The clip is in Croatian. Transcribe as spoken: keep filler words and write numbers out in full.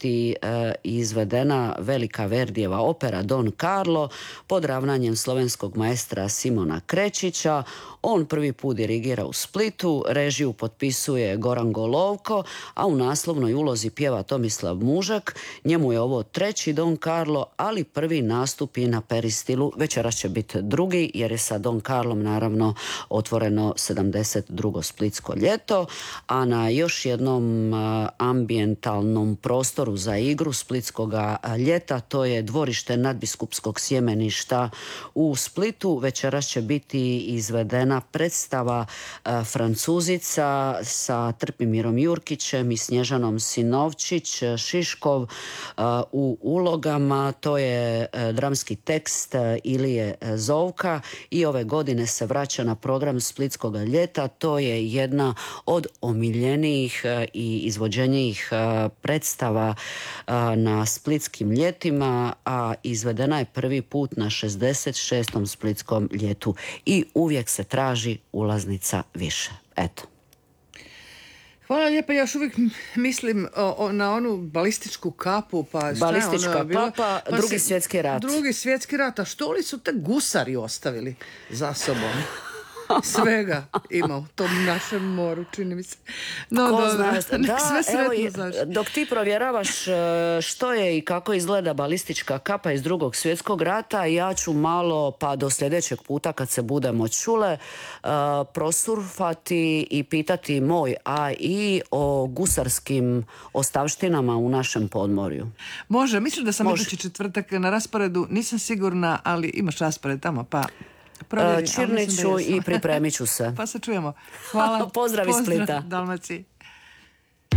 biti e, izvedena velika Verdijeva opera Don Carlo pod ravnanjem slovenskog maestra Simona Krečića. On prvi put dirigira u Splitu, režiju potpisuje Goran Golovko, a u naslovnoj ulozi pjeva Tomislav Mužak. Njemu je ovo treći Don Carlo, ali prvi nastup i na Peristilu. Večeras će biti drugi, jer je sa Don Carlom naravno otvoreno sedamdeset drugo splitsko ljeto, a na još jednom a, ambijentalnom prostoru za igru splitskog ljeta, to je dvorište nadbiskupskog sjemeništa u Splitu. Večeras će biti izvedena predstava a, Francuzica sa Trpimirom Jurkićem i Snježanom Sinovčić Šiškov a, u ulogama. To je a, dramski tekst a, Ilije Zovka i ove godine se vraća na program splitskog ljeta. To je jedna od omiljenijih a, i izvođenijih a, predstava a, na splitskim ljetima, a izvedena je prvi put na šezdeset šestom splitskom ljetu i uvijek se traži ulaznica više. Eto. Hvala lijepa, ja još uvijek mislim o, o, na onu balističku kapu. Pa Balistička ono bilo? kapa, Pa drugi se, svjetski rat. Drugi svjetski rat, a što li su te gusari ostavili za sobom? Svega ima u tom našem moru, čini mi se. No, Ko dobro, zna, da, sve sretno, evo, znaš. dok ti provjeravaš što je i kako izgleda balistička kapa iz drugog svjetskog rata, ja ću malo, pa do sljedećeg puta kad se budemo čule, uh, prosurfati i pitati moj A I o gusarskim ostavštinama u našem podmorju. Može, mislim da sam Može. idući četvrtak na rasporedu, nisam sigurna, ali imaš raspored tamo, pa provjeri. Čirniću i pripremit ću se. Pa se čujemo. Hvala. Pozdrav iz Splita. Pozdrav Dalmaciji.